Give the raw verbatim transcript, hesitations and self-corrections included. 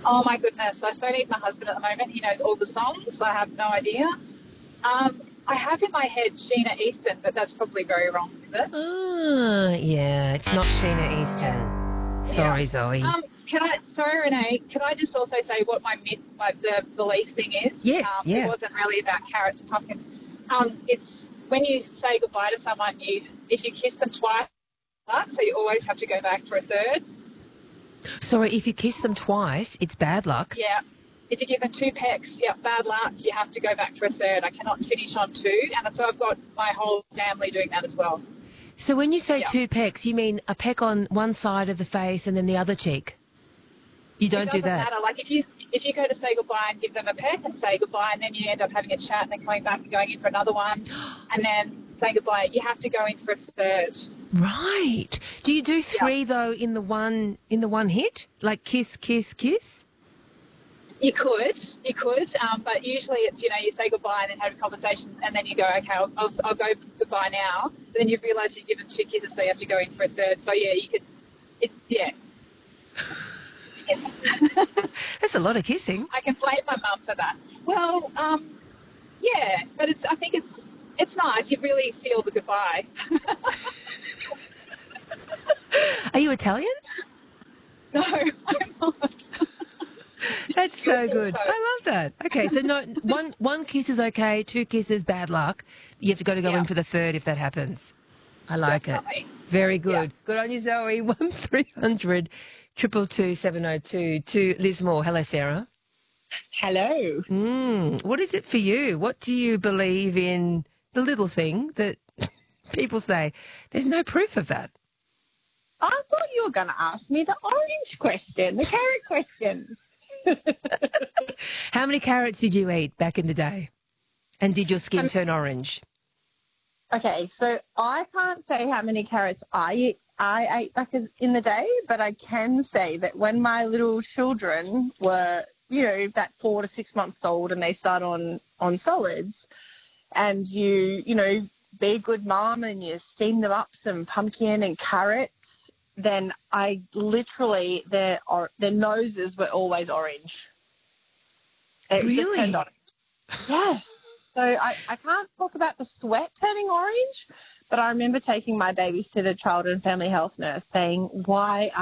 Oh my goodness, I so need my husband at the moment. He knows all the songs. I have no idea. Um, I have in my head Sheena Easton, but that's probably very wrong, is it? Ah, yeah, it's not Sheena Easton. Yeah. Sorry, Zoe. Um, can I? Sorry, Renee. Can I just also say what my myth, my the belief thing is? Yes, Um, it yeah. wasn't really about carrots and pumpkins. Um, it's when you say goodbye to someone, you if you kiss them twice, so you always have to go back for a third. Sorry, if you kiss them twice, it's bad luck. Yeah. If you give them two pecks, yeah, bad luck. You have to go back for a third. I cannot finish on two, and so I've got my whole family doing that as well. So when you say Yeah. two pecks, you mean a peck on one side of the face and then the other cheek? You It don't do doesn't that? matter. Like if you if you go to say goodbye and give them a peck and say goodbye, and then you end up having a chat and then coming back and going in for another one, and then saying goodbye, you have to go in for a third. Right. Do you do three Yeah. though in the one in the one hit? Like kiss, kiss, kiss? You could, you could, um, but usually it's you know you say goodbye and then have a conversation, and then you go, okay, I'll, I'll, I'll go goodbye now. But then you realise you've given two kisses, so you have to go in for a third. So yeah, you could, it, yeah. That's a lot of kissing. I can blame my mum for that. Well, um, yeah, but it's I think it's it's nice. You really seal the goodbye. Are you Italian? No, I'm not. That's so good. So- I love that. Okay, so no one one kiss is okay, two kisses bad luck. You have to go to go Yeah. in for the third if that happens. I like Definitely. it. Very good. Yeah. Good on you, Zoe. One three hundred triple two seven oh two to Liz Moore. Hello, Sarah. Hello. Mm, what is it for you? What do you believe in the little thing that people say? There's no proof of that. I thought you were going to ask me the orange question, the carrot question. How many carrots did you eat back in the day? And did your skin Um, turn orange? Okay, so I can't say how many carrots I eat, I ate back as- in the day, but I can say that when my little children were, you know, that four to six months old and they start on, on solids and you, you know, be a good mom and you steam them up some pumpkin and carrots, then I literally, their, or, their noses were always orange. It just Really? turned orange. Yes. So I, I can't talk about the sweat turning orange, but I remember taking my babies to the child and family health nurse saying, why